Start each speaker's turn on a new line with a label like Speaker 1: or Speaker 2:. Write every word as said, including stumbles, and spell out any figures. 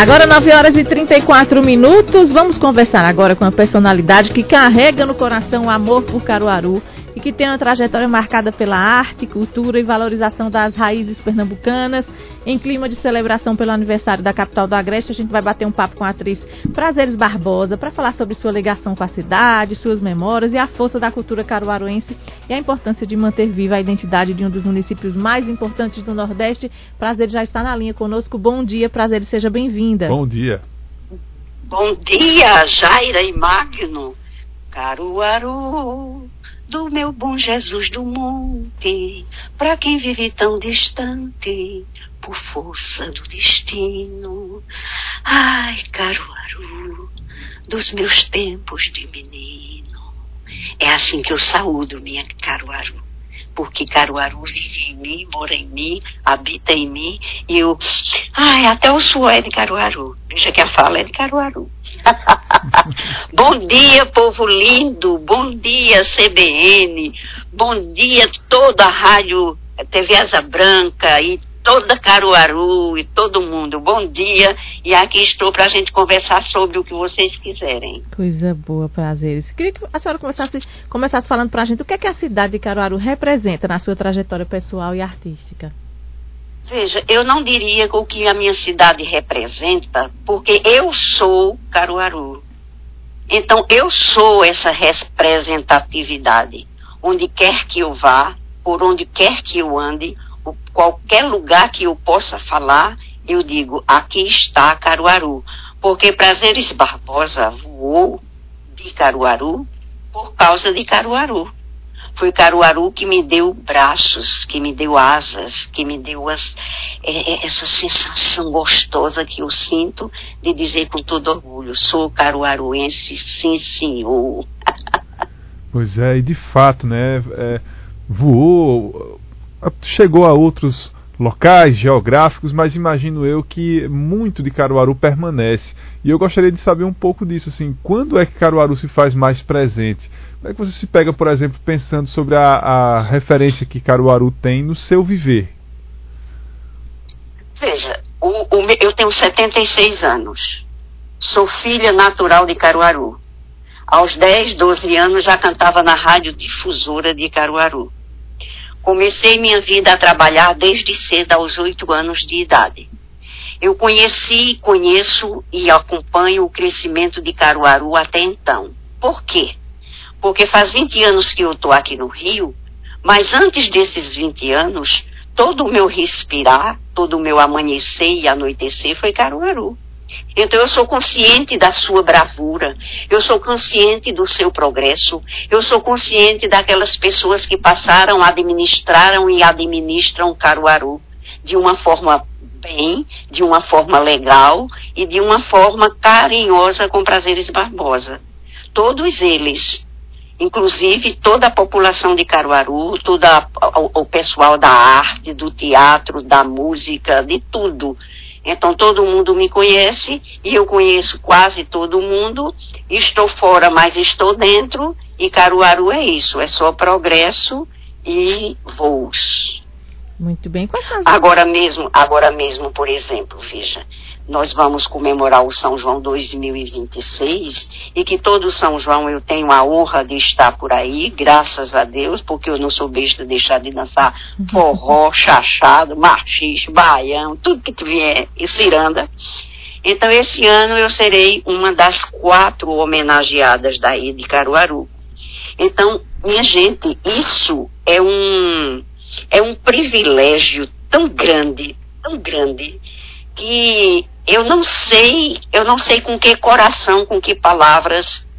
Speaker 1: Agora nove horas e trinta e quatro minutos, vamos conversar agora com a personalidade que carrega no coração o amor por Caruaru e que tem uma trajetória marcada pela arte, cultura e valorização das raízes pernambucanas. Em clima de celebração pelo aniversário da capital do Agreste, a gente vai bater um papo com a atriz Prazeres Barbosa para falar sobre sua ligação com a cidade, suas memórias e a força da cultura caruaruense e a importância de manter viva a identidade de um dos municípios mais importantes do Nordeste. Prazeres já está na linha conosco. Bom dia, Prazeres, seja bem-vinda.
Speaker 2: Bom dia.
Speaker 3: Bom dia, Jaira e Magno. Caruaru, do meu bom Jesus do monte, pra quem vive tão distante, por força do destino. Ai, Caruaru, dos meus tempos de menino. É assim que eu saúdo minha Caruaru, porque Caruaru vive em mim, mora em mim, habita em mim, e eu... Ai, até o suor é de Caruaru. Veja que a fala é de Caruaru. Bom dia, povo lindo. Bom dia, C B N. Bom dia, toda a rádio T V Asa Branca e toda Caruaru e todo mundo. Bom dia. E aqui estou para a gente conversar sobre o que vocês quiserem.
Speaker 1: Coisa boa, Prazeres. Queria que a senhora começasse, começasse falando para a gente o que é que a cidade de Caruaru representa na sua trajetória pessoal e artística.
Speaker 3: Veja, eu não diria o que a minha cidade representa, porque eu sou Caruaru. Então, eu sou essa representatividade. Onde quer que eu vá, por onde quer que eu ande, qualquer lugar que eu possa falar, eu digo, aqui está Caruaru. Porque Prazeres Barbosa voou de Caruaru por causa de Caruaru. Foi Caruaru que me deu braços, que me deu asas, que me deu as, é, essa sensação gostosa que eu sinto de dizer com todo orgulho, sou caruaruense, sim senhor.
Speaker 2: Pois é, e de fato, né, é, voou, chegou a outros locais geográficos, mas imagino eu que muito de Caruaru permanece. E eu gostaria de saber um pouco disso, assim, quando é que Caruaru se faz mais presente? Como é que você se pega, por exemplo, pensando sobre a, a referência que Caruaru tem no seu viver?
Speaker 3: Veja, o, o, eu tenho setenta e seis anos. Sou filha natural de Caruaru. Aos dez, doze anos já cantava na rádio difusora de Caruaru. Comecei minha vida a trabalhar desde cedo, aos oito anos de idade. Eu conheci, conheço e acompanho o crescimento de Caruaru até então. Por quê? Porque faz vinte anos que eu estou aqui no Rio, mas antes desses vinte anos, todo o meu respirar, todo o meu amanhecer e anoitecer foi Caruaru. Então eu sou consciente da sua bravura, eu sou consciente do seu progresso, eu sou consciente daquelas pessoas que passaram, administraram e administram Caruaru de uma forma bem, de uma forma legal e de uma forma carinhosa com Prazeres Barbosa. Todos eles, inclusive toda a população de Caruaru, todo a, o, o pessoal da arte, do teatro, da música, de tudo. Então todo mundo me conhece e eu conheço quase todo mundo. Estou fora, mas estou dentro. E Caruaru é isso, é só progresso e voos.
Speaker 1: Muito bem. Quais são as...
Speaker 3: Agora mesmo, agora mesmo, por exemplo, veja, nós vamos comemorar o São João dois mil e vinte e seis e que todo São João eu tenho a honra de estar por aí, graças a Deus, porque eu não sou besta de deixar de dançar forró, chachado, machixe, baião, tudo que vier, e ciranda. Então esse ano eu serei uma das quatro homenageadas daí de Caruaru. Então, minha gente, isso é um, é um privilégio tão grande, tão grande, que eu não sei, eu não sei com que coração, com que palavras